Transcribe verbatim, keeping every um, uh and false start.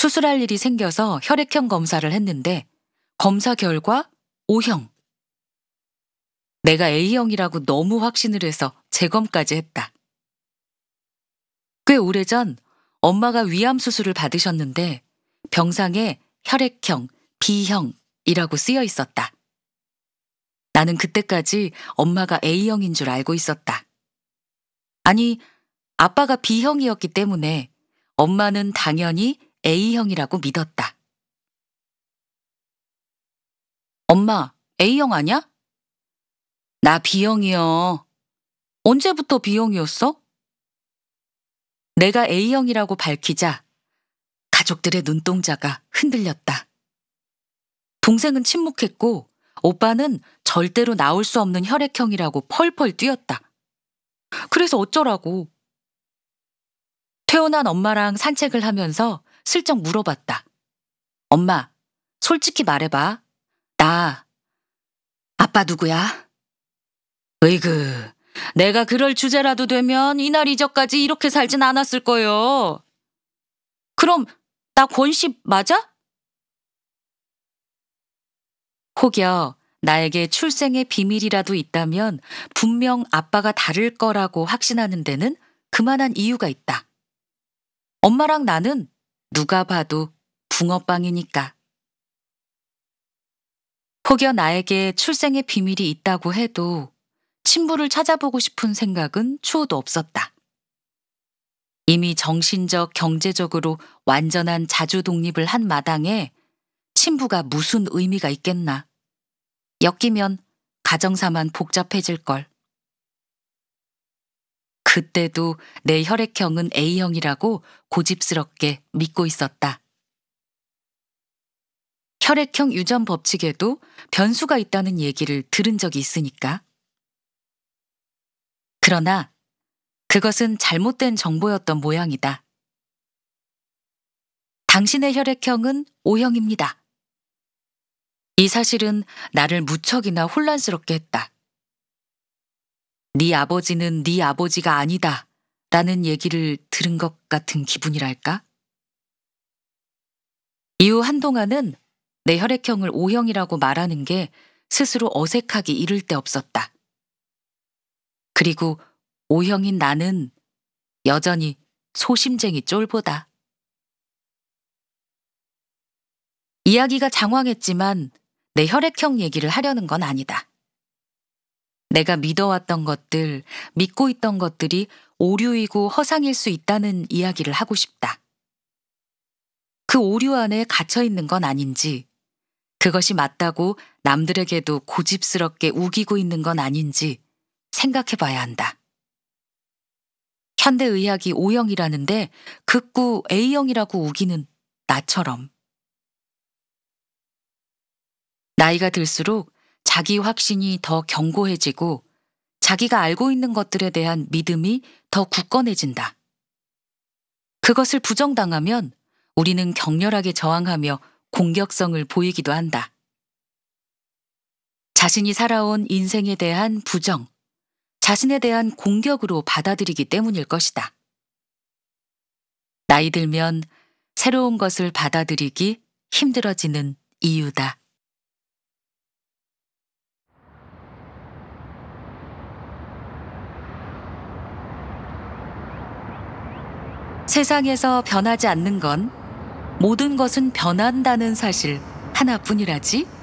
수술할 일이 생겨서 혈액형 검사를 했는데 검사 결과 O형. 내가 A형이라고 너무 확신을 해서 재검까지 했다. 꽤 오래전 엄마가 위암 수술을 받으셨는데 병상에 혈액형 B형이라고 쓰여 있었다. 나는 그때까지 엄마가 A형인 줄 알고 있었다. 아니, 아빠가 B형이었기 때문에 엄마는 당연히 A형이라고 믿었다. 엄마, A형 아냐? 나 B형이요. 언제부터 B형이었어? 내가 A형이라고 밝히자 가족들의 눈동자가 흔들렸다. 동생은 침묵했고 오빠는 절대로 나올 수 없는 혈액형이라고 펄펄 뛰었다. 그래서 어쩌라고. 퇴원한 엄마랑 산책을 하면서 슬쩍 물어봤다. 엄마, 솔직히 말해봐. 나 아빠 누구야? 으이그, 내가 그럴 주제라도 되면 이날 이전까지 이렇게 살진 않았을 거요. 그럼 나 권씨 맞아? 혹여 나에게 출생의 비밀이라도 있다면 분명 아빠가 다를 거라고 확신하는 데는 그만한 이유가 있다. 엄마랑 나는 누가 봐도 붕어빵이니까. 혹여 나에게 출생의 비밀이 있다고 해도 친부를 찾아보고 싶은 생각은 추호도 없었다. 이미 정신적, 경제적으로 완전한 자주 독립을 한 마당에 친부가 무슨 의미가 있겠나. 엮이면 가정사만 복잡해질걸. 그때도 내 혈액형은 A형이라고 고집스럽게 믿고 있었다. 혈액형 유전 법칙에도 변수가 있다는 얘기를 들은 적이 있으니까. 그러나 그것은 잘못된 정보였던 모양이다. 당신의 혈액형은 O형입니다. 이 사실은 나를 무척이나 혼란스럽게 했다. 네 아버지는 네 아버지가 아니다 라는 얘기를 들은 것 같은 기분이랄까? 이후 한동안은 내 혈액형을 O형이라고 말하는 게 스스로 어색하기 이를 데 없었다. 그리고 O형인 나는 여전히 소심쟁이 쫄보다. 이야기가 장황했지만 내 혈액형 얘기를 하려는 건 아니다. 내가 믿어왔던 것들, 믿고 있던 것들이 오류이고 허상일 수 있다는 이야기를 하고 싶다. 그 오류 안에 갇혀있는 건 아닌지, 그것이 맞다고 남들에게도 고집스럽게 우기고 있는 건 아닌지 생각해봐야 한다. 현대의학이 O형이라는데 극구 A형이라고 우기는 나처럼. 나이가 들수록 자기 확신이 더 견고해지고 자기가 알고 있는 것들에 대한 믿음이 더 굳건해진다. 그것을 부정당하면 우리는 격렬하게 저항하며 공격성을 보이기도 한다. 자신이 살아온 인생에 대한 부정, 자신에 대한 공격으로 받아들이기 때문일 것이다. 나이 들면 새로운 것을 받아들이기 힘들어지는 이유다. 세상에서 변하지 않는 건 모든 것은 변한다는 사실 하나뿐이라지?